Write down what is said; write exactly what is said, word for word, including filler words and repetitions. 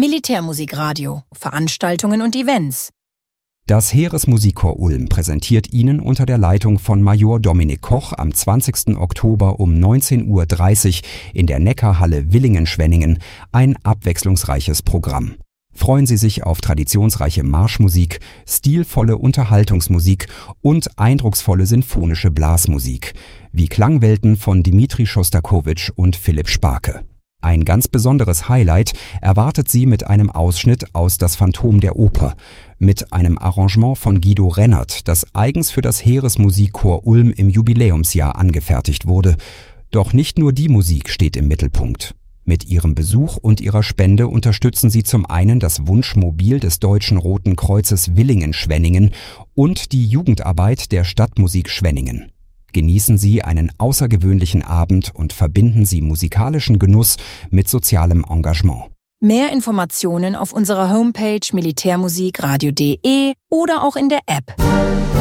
Militärmusikradio, Veranstaltungen und Events. Das Heeresmusikchor Ulm präsentiert Ihnen unter der Leitung von Major Dominik Koch am zwanzigsten Oktober um neunzehn Uhr dreißig in der Neckarhalle Villingen-Schwenningen ein abwechslungsreiches Programm. Freuen Sie sich auf traditionsreiche Marschmusik, stilvolle Unterhaltungsmusik und eindrucksvolle sinfonische Blasmusik, wie Klangwelten von Dmitri Schostakowitsch und Philipp Sparke. Ein ganz besonderes Highlight erwartet Sie mit einem Ausschnitt aus Das Phantom der Oper, mit einem Arrangement von Guido Rennert, das eigens für das Heeresmusikchor Ulm im Jubiläumsjahr angefertigt wurde. Doch nicht nur die Musik steht im Mittelpunkt. Mit Ihrem Besuch und Ihrer Spende unterstützen Sie zum einen das Wunschmobil des Deutschen Roten Kreuzes Villingen-Schwenningen und die Jugendarbeit der Stadtmusik Schwenningen. Genießen Sie einen außergewöhnlichen Abend und verbinden Sie musikalischen Genuss mit sozialem Engagement. Mehr Informationen auf unserer Homepage militärmusikradio punkt de oder auch in der App.